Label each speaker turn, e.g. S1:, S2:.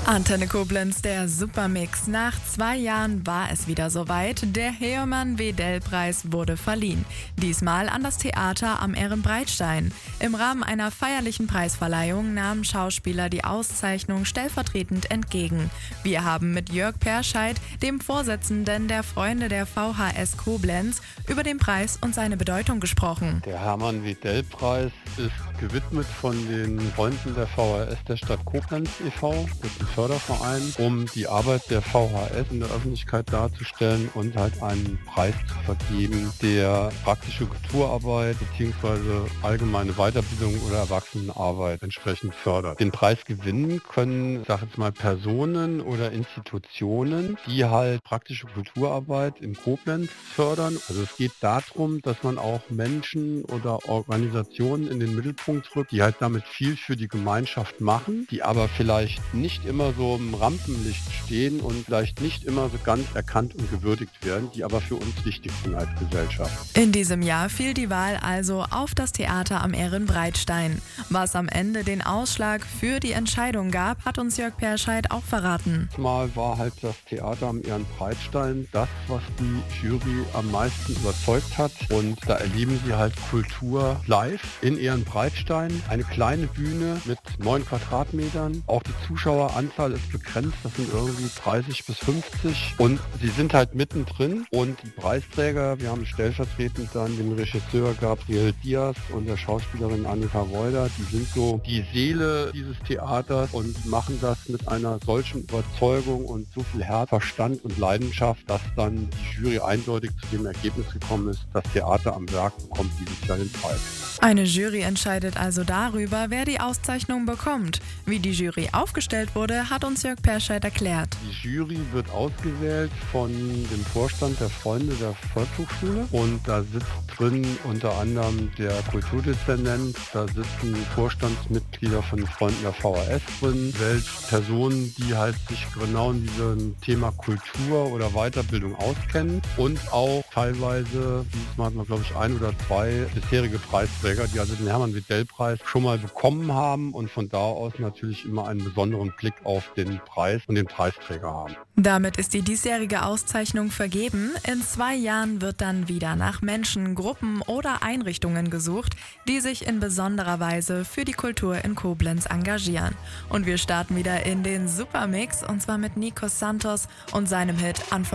S1: Antenne Koblenz, der Supermix. Nach 2 Jahren war es wieder soweit. Der Hermann Wedell-Preis wurde verliehen. Diesmal an das Theater am Ehrenbreitstein. Im Rahmen einer feierlichen Preisverleihung nahmen Schauspieler die Auszeichnung stellvertretend entgegen. Wir haben mit Jörg Perscheid, dem Vorsitzenden der Freunde der VHS Koblenz, über den Preis und seine Bedeutung gesprochen.
S2: Der Hermann Wedell-Preis ist gewidmet von den Freunden der VHS der Stadt Koblenz e.V., das ist ein Förderverein, um die Arbeit der VHS in der Öffentlichkeit darzustellen und halt einen Preis zu vergeben, der praktische Kulturarbeit bzw. allgemeine Weiterbildung oder Erwachsenenarbeit entsprechend fördert. Den Preis gewinnen können, ich sage jetzt mal, Personen oder Institutionen, die halt praktische Kulturarbeit in Koblenz fördern. Also es geht darum, dass man auch Menschen oder Organisationen in den Mittelpunkt rückt, die halt damit viel für die Gemeinschaft machen, die aber vielleicht nicht immer so im Rampenlicht stehen und vielleicht nicht immer so ganz erkannt und gewürdigt werden, die aber für uns wichtig sind als Gesellschaft.
S1: In diesem Jahr fiel die Wahl also auf das Theater am Ehrenbreitstein. Was am Ende den Ausschlag für die Entscheidung gab, hat uns Jörg Perscheid auch verraten.
S2: Mal war halt das Theater am Ehrenbreitstein das, was die Jury am meisten überzeugt hat. Und da erleben sie halt Kultur live in Ehrenbreitstein. Eine kleine Bühne mit 9 Quadratmetern. Auch die Zuschaueranzahl ist begrenzt. Das sind irgendwie 30 bis 50. Und sie sind halt mittendrin. Und die Preisträger, wir haben stellvertretend dann den Regisseur Gabriel Diaz und der Schauspielerin Annika Reuter, die sind so die Seele dieses Theaters und machen das mit einer solchen Überzeugung und so viel Herz, Verstand und Leidenschaft, dass dann die Jury eindeutig zu dem Ergebnis gekommen ist, das Theater am Werk bekommt dieses Jahr den Preis.
S1: Eine Jury entscheidet also darüber, wer die Auszeichnung bekommt. Wie die Jury aufgestellt wurde, hat uns Jörg Perscheid erklärt.
S2: Die Jury wird ausgewählt von dem Vorstand der Freunde der Volkshochschule und da sitzt drin unter anderem der Kulturdezernent, da sitzen Vorstandsmitglieder von den Freunden der VHS drin, Personen, die halt sich genau in diesem Thema Kultur oder Weiterbildung auskennen und auch teilweise, diesmal hatten wir glaube ich 1 oder 2 bisherige Preisträger, die also den Hermann Wedell-Preis schon mal bekommen haben und von da aus natürlich immer einen besonderen Blick auf den Preis und den Preisträger haben.
S1: Damit ist die diesjährige Auszeichnung vergeben. In 2 Jahren wird dann wieder nach Menschen, Gruppen oder Einrichtungen gesucht, die sich in besonderer Weise für die Kultur in Koblenz engagieren. Und wir starten wieder in den Supermix und zwar mit Nikos Santos und seinem Hit Unforgettable.